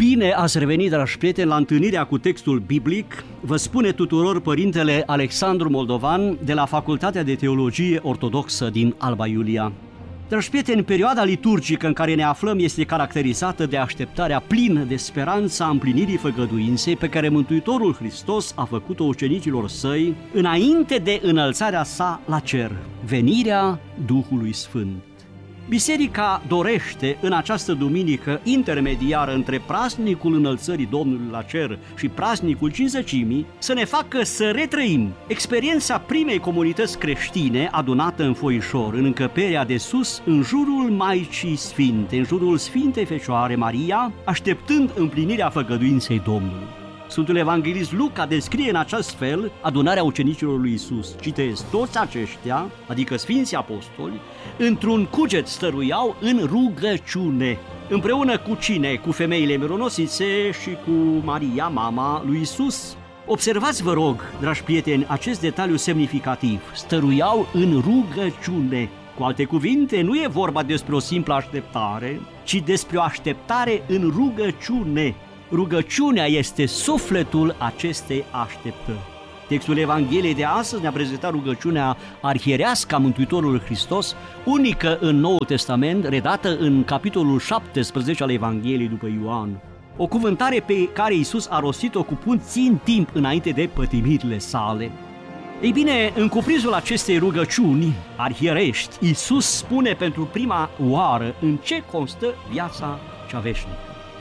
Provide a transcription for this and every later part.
Bine ați revenit, dragi prieteni, la întâlnirea cu textul biblic. Vă spune tuturor părintele Alexandru Moldovan de la Facultatea de Teologie Ortodoxă din Alba Iulia. Dragi prieteni, perioada liturgică în care ne aflăm este caracterizată de așteptarea plină de speranță a împlinirii făgăduinței pe care Mântuitorul Hristos a făcut-o ucenicilor săi înainte de înălțarea sa la cer, venirea Duhului Sfânt. Biserica dorește în această duminică intermediară între praznicul înălțării Domnului la cer și praznicul Cincizecimii să ne facă să retrăim experiența primei comunități creștine adunată în foișor, în încăperea de sus, în jurul Maicii Sfinte, în jurul Sfintei Fecioare Maria, așteptând împlinirea făgăduinței Domnului. Sfântul Evanghelist Luca descrie în acest fel adunarea ucenicilor lui Iisus. Citez: toți aceștia, adică Sfinții Apostoli, într-un cuget stăruiau în rugăciune. Împreună cu cine? Cu femeile mironosițe și cu Maria, mama lui Iisus. Observați, vă rog, dragi prieteni, acest detaliu semnificativ. Stăruiau în rugăciune. Cu alte cuvinte, nu e vorba despre o simplă așteptare, ci despre o așteptare în rugăciune. Rugăciunea este sufletul acestei așteptări. Textul Evangheliei de astăzi ne-a prezentat rugăciunea arhierească a Mântuitorului Hristos, unică în Noul Testament, redată în capitolul 17 al Evangheliei după Ioan. O cuvântare pe care Iisus a rostit-o cu puțin timp înainte de pătimirile sale. Ei bine, în cuprinsul acestei rugăciuni arhierești, Iisus spune pentru prima oară în ce constă viața cea veșnică.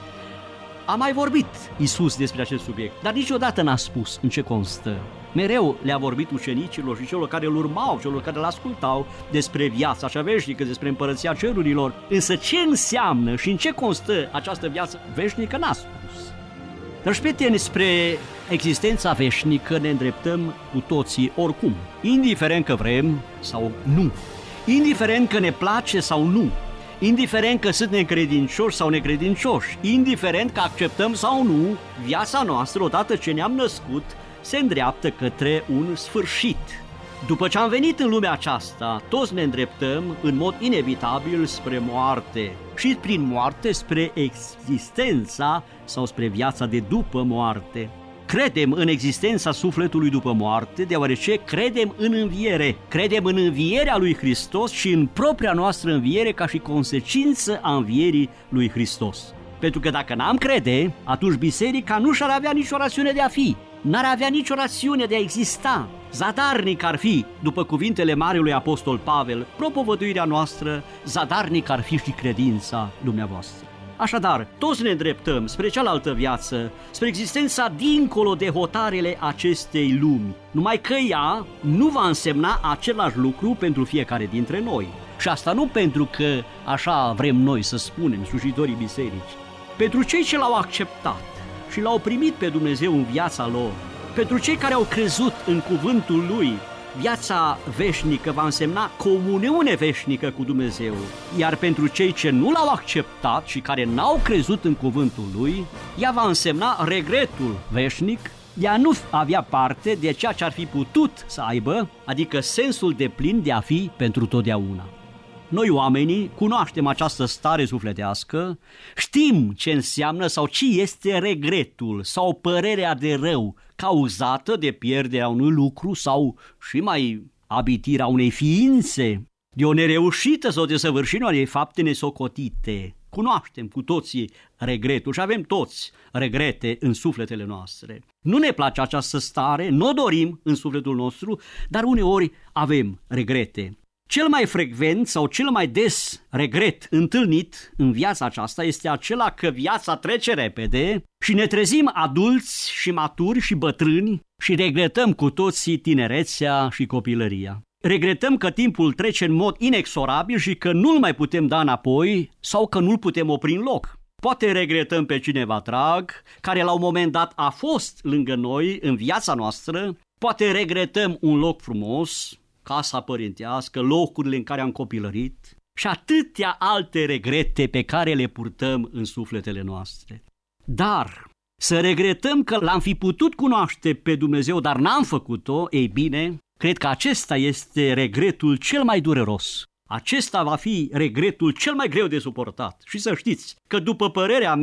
A mai vorbit Iisus despre acest subiect, dar niciodată n-a spus în ce constă. Mereu le-a vorbit ucenicilor și celor care îl urmau, celor care îl ascultau, despre viața cea veșnică, despre împărăția cerurilor. Însă ce înseamnă și în ce constă această viață veșnică n-a spus. Dragi prieteni, spre existența veșnică ne îndreptăm cu toții oricum, indiferent că vrem sau nu, indiferent că ne place sau nu, indiferent că sunt necredincioși sau necredincioși, indiferent că acceptăm sau nu, viața noastră, odată ce ne-am născut, se îndreaptă către un sfârșit. După ce am venit în lumea aceasta, toți ne îndreptăm în mod inevitabil spre moarte și prin moarte spre existența sau spre viața de după moarte. Credem în existența sufletului după moarte, deoarece credem în înviere. Credem în învierea lui Hristos și în propria noastră înviere ca și consecință a învierii lui Hristos. Pentru că dacă n-am crede, atunci biserica nu și-ar avea nicio rațiune de a fi, n-ar avea nicio rațiune de a exista. Zadarnic ar fi, după cuvintele Marelui Apostol Pavel, propovăduirea noastră, zadarnic ar fi și credința dumneavoastră. Așadar, toți ne îndreptăm spre cealaltă viață, spre existența dincolo de hotarele acestei lumi, numai că ea nu va însemna același lucru pentru fiecare dintre noi. Și asta nu pentru că așa vrem noi să spunem, slujitorii bisericii. Pentru cei ce l-au acceptat și l-au primit pe Dumnezeu în viața lor, pentru cei care au crezut în cuvântul Lui, viața veșnică va însemna comuniune veșnică cu Dumnezeu, iar pentru cei ce nu l-au acceptat și care n-au crezut în cuvântul Lui, ea va însemna regretul veșnic de a nu avea parte de ceea ce ar fi putut să aibă, adică sensul deplin de a fi pentru totdeauna. Noi oamenii cunoaștem această stare sufletească, știm ce înseamnă sau ce este regretul sau părerea de rău cauzată de pierderea unui lucru sau și mai abitirea unei ființe, de o nereușită sau de săvârșirea unei fapte nesocotite. Cunoaștem cu toții regretul și avem toți regrete în sufletele noastre. Nu ne place această stare, nu o dorim în sufletul nostru, dar uneori avem regrete. Cel mai frecvent sau cel mai des regret întâlnit în viața aceasta este acela că viața trece repede și ne trezim adulți și maturi și bătrâni și regretăm cu toții tinerețea și copilăria. Regretăm că timpul trece în mod inexorabil și că nu-l mai putem da înapoi sau că nu-l putem opri în loc. Poate regretăm pe cineva drag, care la un moment dat a fost lângă noi în viața noastră, poate regretăm un loc frumos, casa părintească, locurile în care am copilărit și atâtea alte regrete pe care le purtăm în sufletele noastre. Dar să regretăm că l-am fi putut cunoaște pe Dumnezeu, dar n-am făcut-o, ei bine, cred că acesta este regretul cel mai dureros. Acesta va fi regretul cel mai greu de suportat. Și să știți că, după părerea mea,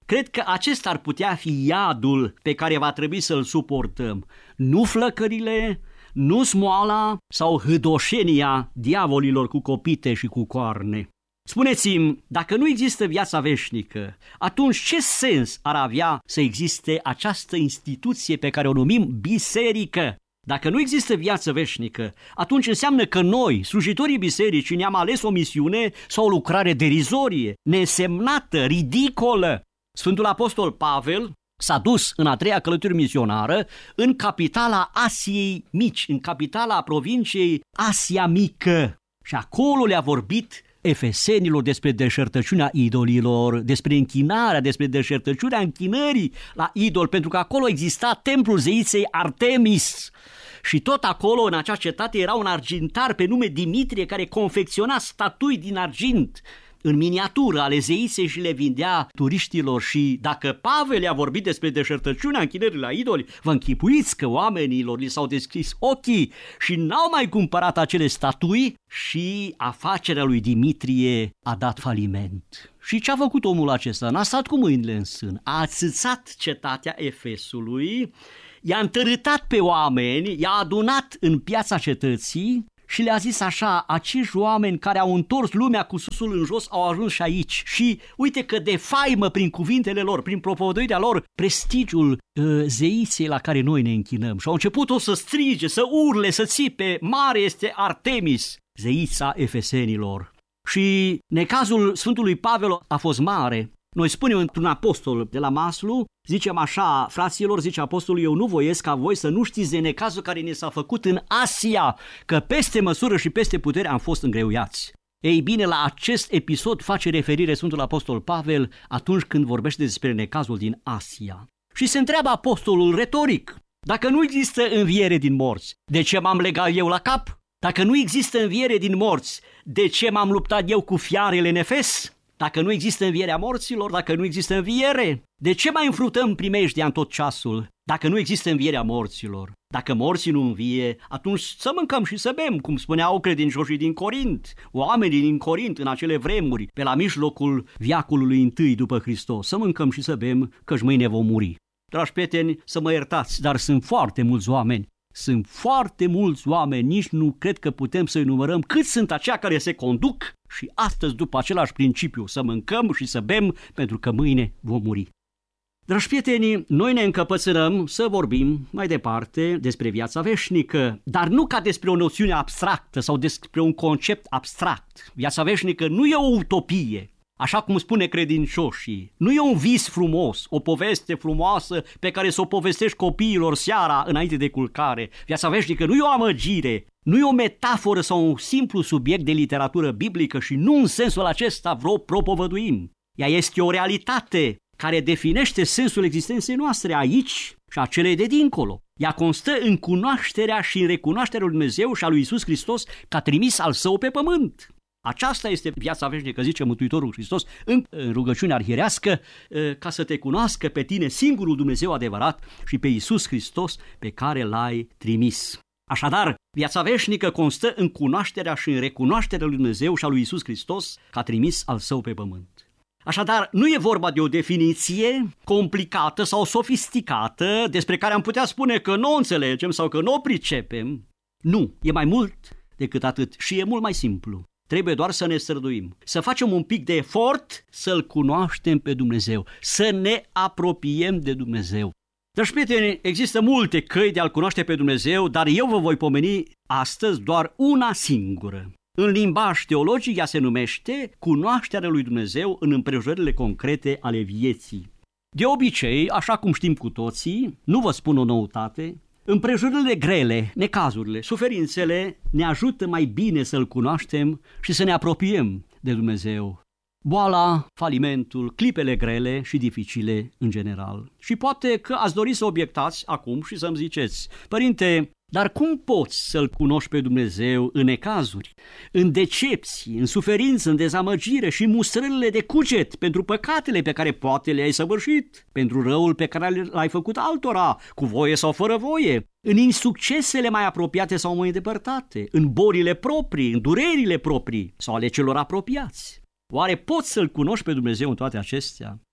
Cred că acesta ar putea fi iadul pe care va trebui să-l suportăm. Nu flăcările, nu smoala sau hâdoșenia diavolilor cu copite și cu coarne. Spuneți-mi, dacă nu există viața veșnică, atunci ce sens ar avea să existe această instituție pe care o numim biserică? Dacă nu există viață veșnică, atunci înseamnă că noi, slujitorii bisericii, ne-am ales o misiune sau o lucrare derizorie, neînsemnată, ridicolă. Sfântul Apostol Pavel s-a dus în a treia călătorie misionară în capitala Asiei Mici, în capitala provinciei Asia Mică. Și acolo le-a vorbit efesenilor despre deșertăciunea idolilor, despre închinarea, despre deșertăciunea închinării la idol, pentru că acolo exista templul zeiței Artemis. Și tot acolo, în acea cetate, era un argintar pe nume Dimitrie care confecționa statui din argint în miniatură ale zeiței și le vindea turiștilor. Și dacă Pavel le-a vorbit despre deșertăciunea închinării la idoli, vă închipuiți că oamenilor li s-au deschis ochii și n-au mai cumpărat acele statui și afacerea lui Dimitrie a dat faliment. Și ce a făcut omul acesta? N-a stat cu mâinile în sân, a ațățat cetatea Efesului, i-a întărâtat pe oameni, i-a adunat în piața cetății și le-a zis așa: acești oameni care au întors lumea cu susul în jos au ajuns și aici și uite că de faimă prin cuvintele lor, prin propovăduirea lor, prestigiul zeiței la care noi ne închinăm. Și au început să strige, să urle, să țipe: mare este Artemis, zeița efesenilor. Și necazul Sfântului Pavel a fost mare. Noi spunem într-un apostol de la Maslu, zicem așa: fraților, zice apostolul, eu nu voiesc ca voi să nu știți de necazul care ne s-a făcut în Asia, că peste măsură și peste putere am fost îngreuiați. Ei bine, la acest episod face referire Sfântul Apostol Pavel atunci când vorbește despre necazul din Asia. Și se întreabă apostolul retoric: dacă nu există înviere din morți, de ce m-am legat eu la cap? Dacă nu există înviere din morți, de ce m-am luptat eu cu fiarele în Efes? Dacă nu există învierea morților, dacă nu există înviere, de ce mai înfruntăm primejdea în tot ceasul? Dacă nu există învierea morților, dacă morții nu învie, atunci să mâncăm și să bem, cum spuneau credincioșii din Corint, oamenii din Corint în acele vremuri, pe la mijlocul veacului întâi după Hristos, să mâncăm și să bem, căci mâine vom muri. Dragi prieteni, să mă iertați, dar sunt foarte mulți oameni. Sunt foarte mulți oameni, nici nu cred că putem să-i numărăm cât sunt aceia care se conduc și astăzi după același principiu, să mâncăm și să bem pentru că mâine vom muri. Dragi prieteni, noi ne încăpățânăm să vorbim mai departe despre viața veșnică, dar nu ca despre o noțiune abstractă sau despre un concept abstract. Viața veșnică nu e o utopie, așa cum spune credincioșii, nu e un vis frumos, o poveste frumoasă pe care să o povestești copiilor seara înainte de culcare. Viața veșnică nu e o amăgire, nu e o metaforă sau un simplu subiect de literatură biblică și nu în sensul acesta vreo propovăduim. Ea este o realitate care definește sensul existenței noastre aici și a celei de dincolo. Ea constă în cunoașterea și în recunoașterea lui Dumnezeu și a lui Iisus Hristos ca trimis al Său pe pământ. Aceasta este viața veșnică, zice Mântuitorul Hristos în rugăciunea arhierească, ca să te cunoască pe tine singurul Dumnezeu adevărat și pe Iisus Hristos pe care l-ai trimis. Așadar, viața veșnică constă în cunoașterea și în recunoașterea lui Dumnezeu și a lui Iisus Hristos ca trimis al Său pe pământ. Așadar, nu e vorba de o definiție complicată sau sofisticată despre care am putea spune că nu o înțelegem sau că nu o pricepem. Nu, e mai mult decât atât și e mult mai simplu. Trebuie doar să ne străduim, să facem un pic de efort să-L cunoaștem pe Dumnezeu, să ne apropiem de Dumnezeu. Dragi prieteni, există multe căi de a-L cunoaște pe Dumnezeu, dar eu vă voi pomeni astăzi doar una singură. În limbaj teologic ea se numește cunoașterea lui Dumnezeu în împrejurările concrete ale vieții. De obicei, așa cum știm cu toții, nu vă spun o noutate, împrejurările grele, necazurile, suferințele ne ajută mai bine să-L cunoaștem și să ne apropiem de Dumnezeu. Boala, falimentul, clipele grele și dificile în general. Și poate că ați dori să obiectați acum și să-mi ziceți: părinte, dar cum poți să-L cunoști pe Dumnezeu în necazuri, în decepții, în suferință, în dezamăgire și mustrările de cuget pentru păcatele pe care poate le-ai săvârșit, pentru răul pe care l-ai făcut altora, cu voie sau fără voie, în insuccesele mai apropiate sau mai îndepărtate, în bolile proprii, în durerile proprii sau ale celor apropiați? Oare poți să-L cunoști pe Dumnezeu în toate acestea?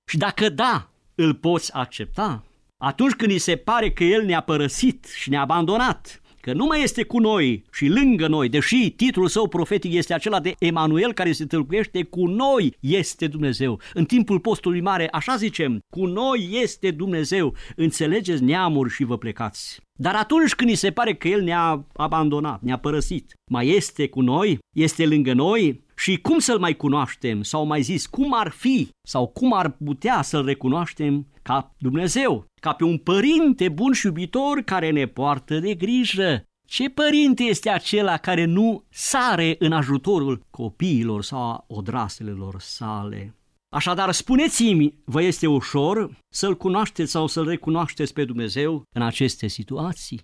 Și dacă da, îl poți accepta? Atunci când îi se pare că El ne-a părăsit și ne-a abandonat, că nu mai este cu noi și lângă noi, deși titlul său profetic este acela de Emanuel, care se tâlcuiește cu noi este Dumnezeu. În timpul postului mare, așa zicem, cu noi este Dumnezeu, înțelegeți neamuri și vă plecați. Dar atunci când îi se pare că El ne-a abandonat, ne-a părăsit, mai este cu noi, este lângă noi, și cum să-L mai cunoaștem? Sau mai zis, cum ar fi sau cum ar putea să-L recunoaștem ca Dumnezeu, ca pe un părinte bun și iubitor care ne poartă de grijă? Ce părinte este acela care nu sare în ajutorul copiilor sau a odraselelor sale? Așadar, spuneți-mi, vă este ușor să-L cunoașteți sau să-L recunoașteți pe Dumnezeu în aceste situații?